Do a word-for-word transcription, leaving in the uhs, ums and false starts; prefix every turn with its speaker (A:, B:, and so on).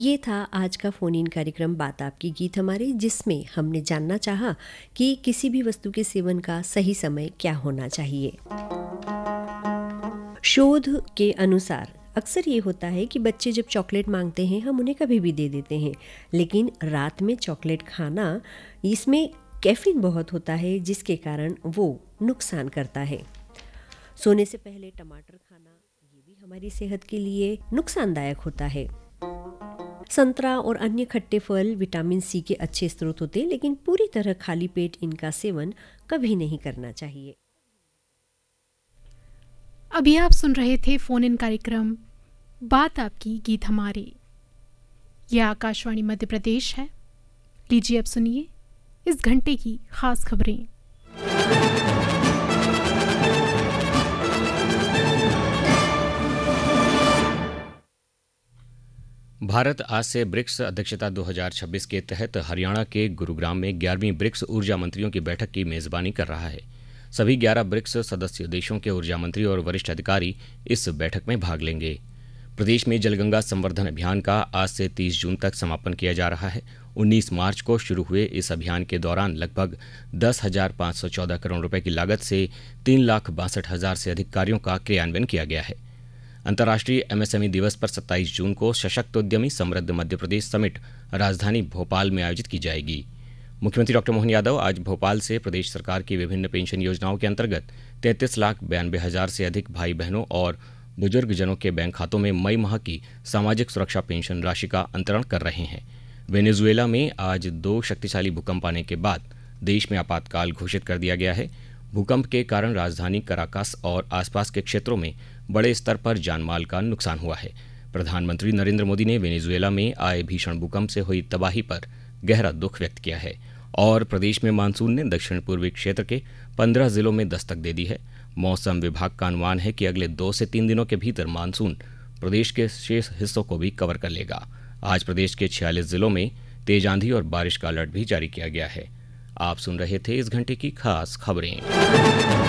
A: ये था आज का फ़ोन इन कार्यक्रम बात आपकी गीत हमारे, जिसमें हमने जानना चाहा कि किसी भी वस्तु के सेवन का सही समय क्या होना चाहिए। शोध के अनुसार अक्सर ये होता है कि बच्चे जब चॉकलेट मांगते हैं हम उन्हें कभी भी दे देते हैं, लेकिन रात में चॉकलेट खाना, इसमें कैफीन बहुत होता है जिसके कारण वो नुकसान करता है। सोने से पहले टमाटर खाना ये भी हमारी सेहत के लिए नुकसानदायक होता है। संतरा और अन्य खट्टे फल विटामिन सी के अच्छे स्रोत होते हैं, लेकिन पूरी तरह खाली पेट इनका सेवन कभी नहीं करना चाहिए।
B: अभी आप सुन रहे थे फोन इन कार्यक्रम बात आपकी गीत हमारे। यह आकाशवाणी मध्य प्रदेश है। लीजिए अब सुनिए इस घंटे की खास खबरें।
C: भारत आज से ब्रिक्स अध्यक्षता दो हज़ार छब्बीस के तहत हरियाणा के गुरुग्राम में ग्यारहवीं ब्रिक्स ऊर्जा मंत्रियों की बैठक की मेजबानी कर रहा है। सभी ग्यारह ब्रिक्स सदस्य देशों के ऊर्जा मंत्री और वरिष्ठ अधिकारी इस बैठक में भाग लेंगे। प्रदेश में जलगंगा संवर्धन अभियान का आज से तीस जून तक समापन किया जा रहा है। उन्नीस मार्च को शुरू हुए इस अभियान के दौरान लगभग दस हजार पाँच सौ चौदह करोड़ रुपए की लागत से तीन लाख बासठ हजार से अधिक कार्यों का क्रियान्वयन किया गया है। अंतर्राष्ट्रीय एमएसएमई दिवस पर सत्ताईस जून को सशक्त उद्यमी समृद्ध मध्य प्रदेश समिट राजधानी भोपाल में आयोजित की जाएगी। मुख्यमंत्री डॉक्टर मोहन यादव आज भोपाल से प्रदेश सरकार की विभिन्न पेंशन योजनाओं के अंतर्गत तैंतीस लाख बयानबे हजार से अधिक भाई बहनों और बुजुर्ग जनों के बैंक खातों में मई माह की सामाजिक सुरक्षा पेंशन राशि का अंतरण कर रहे हैं। वेनेजुएला में आज दो शक्तिशाली भूकंप आने के बाद देश में आपातकाल घोषित कर दिया गया है। भूकंप के कारण राजधानी कराकास और आसपास के क्षेत्रों में बड़े स्तर पर जानमाल का नुकसान हुआ है। प्रधानमंत्री नरेंद्र मोदी ने वेनेजुएला में आए भीषण भूकंप से हुई तबाही पर गहरा दुख व्यक्त किया है और प्रदेश में मानसून ने दक्षिण पूर्वी क्षेत्र के पंद्रह जिलों में दस्तक दे दी है। मौसम विभाग का अनुमान है कि अगले दो से तीन दिनों के भीतर मानसून प्रदेश के शेष हिस्सों को भी कवर कर लेगा। आज प्रदेश के छियालीस जिलों में तेज आंधी और बारिश का अलर्ट भी जारी किया गया है। आप सुन रहे थे इस घंटे की खास खबरें।